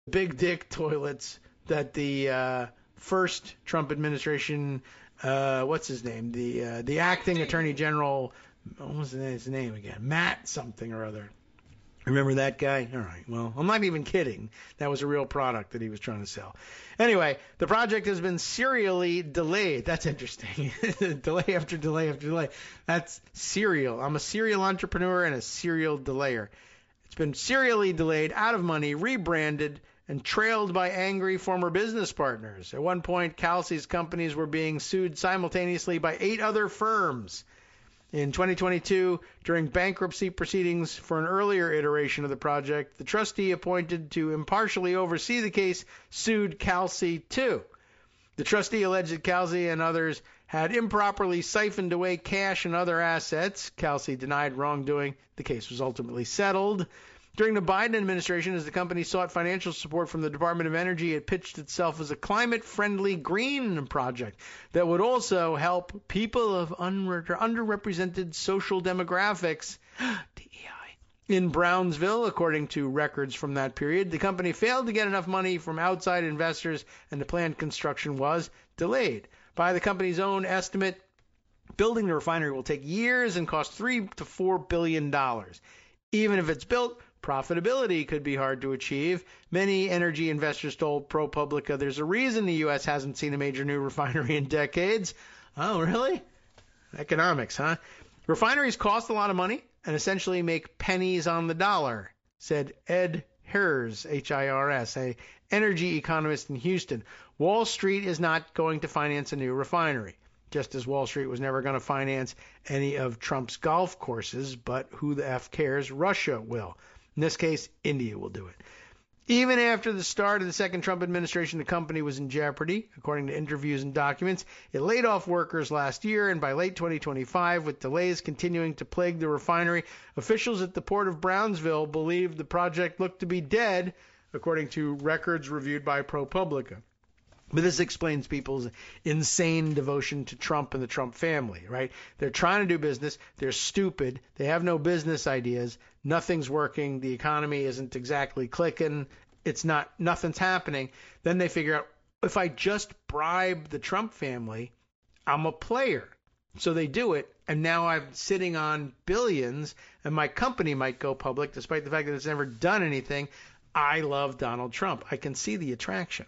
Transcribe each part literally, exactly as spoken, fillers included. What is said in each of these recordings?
big dick toilets that the uh, first Trump administration, uh, what's his name, the uh, the acting attorney general, what was his name again, Matt something or other. Remember that guy? All right. Well, I'm not even kidding. That was a real product that he was trying to sell. Anyway, the project has been serially delayed. That's interesting. Delay after delay after delay. That's serial. I'm a serial entrepreneur and a serial delayer. It's been serially delayed, out of money, rebranded, and trailed by angry former business partners. At one point, Kelsey's companies were being sued simultaneously by eight other firms. In twenty twenty-two, during bankruptcy proceedings for an earlier iteration of the project, the trustee appointed to impartially oversee the case sued Kelsey too. The trustee alleged that Kelsey and others had improperly siphoned away cash and other assets. Kelsey denied wrongdoing. The case was ultimately settled. During the Biden administration, as the company sought financial support from the Department of Energy, it pitched itself as a climate-friendly green project that would also help people of under- underrepresented social demographics. D E I. In Brownsville, according to records from that period, the company failed to get enough money from outside investors, and the planned construction was delayed. By the company's own estimate, building the refinery will take years and cost three to four billion dollars. Even if it's built, profitability could be hard to achieve. Many energy investors told ProPublica there's a reason the U S hasn't seen a major new refinery in decades. Oh, really? Economics, huh? Refineries cost a lot of money and essentially make pennies on the dollar, said Ed Hirs, H I R S, a energy economist in Houston. Wall Street is not going to finance a new refinery, just as Wall Street was never going to finance any of Trump's golf courses, but who the F cares? Russia will. In this case, India will do it. Even after the start of the second Trump administration, the company was in jeopardy. According to interviews and documents, it laid off workers last year, and by late twenty twenty-five, with delays continuing to plague the refinery, officials at the port of Brownsville believed the project looked to be dead, according to records reviewed by ProPublica. But this explains people's insane devotion to Trump and the Trump family, right? They're trying to do business. They're stupid. They have no business ideas. Nothing's working. The economy isn't exactly clicking. It's not, nothing's happening. Then they figure out, if I just bribe the Trump family, I'm a player. So they do it, and now I'm sitting on billions, and my company might go public, despite the fact that it's never done anything. I love Donald Trump. I can see the attraction.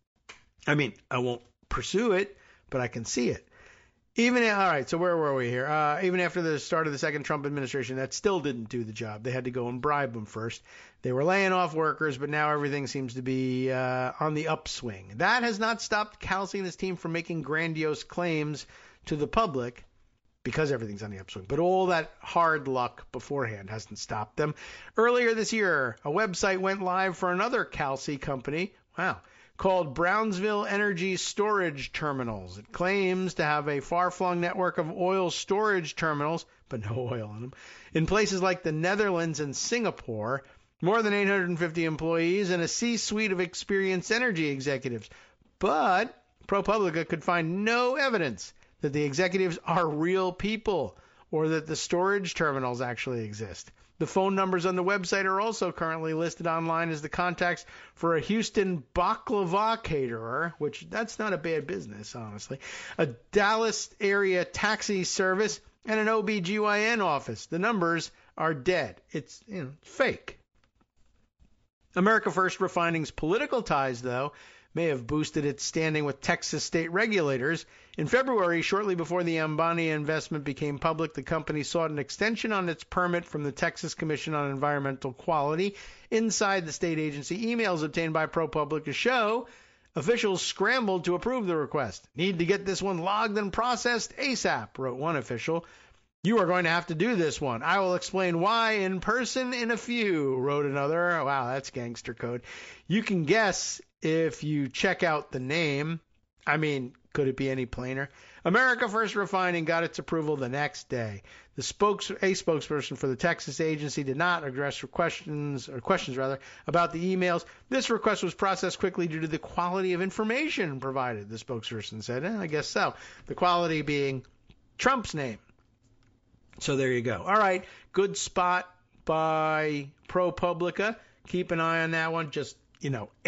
I mean, I won't pursue it, but I can see it. Even all right, so where were we here? Uh, even after the start of the second Trump administration, that still didn't do the job. They had to go and bribe them first. They were laying off workers, but now everything seems to be uh, on the upswing. That has not stopped Kelsey and his team from making grandiose claims to the public because everything's on the upswing. But all that hard luck beforehand hasn't stopped them. Earlier this year, a website went live for another Kelsey company. Wow. Called Brownsville Energy Storage Terminals. It claims to have a far-flung network of oil storage terminals, but no oil in them, in places like the Netherlands and Singapore, more than eight hundred fifty employees, and a C-suite of experienced energy executives. But ProPublica could find no evidence that the executives are real people or that the storage terminals actually exist. The phone numbers on the website are also currently listed online as the contacts for a Houston baklava caterer, which that's not a bad business, honestly, a Dallas area taxi service, and an O B G Y N office. The numbers are dead. It's, you know, fake. America First Refining's political ties, though, may have boosted its standing with Texas state regulators. In February, shortly before the Ambani investment became public, the company sought an extension on its permit from the Texas Commission on Environmental Quality. Inside the state agency, emails obtained by ProPublica show officials scrambled to approve the request. Need to get this one logged and processed ASAP, wrote one official. You are going to have to do this one. I will explain why in person in a few, wrote another. Wow, that's gangster code. You can guess if you check out the name. I mean, could it be any plainer? America First Refining got its approval the next day. The spokes, a spokesperson for the Texas agency did not address questions, or questions rather, about the emails. This request was processed quickly due to the quality of information provided, the spokesperson said. Eh, I guess so. The quality being Trump's name. So there you go. All right, good spot by ProPublica. Keep an eye on that one. Just you know,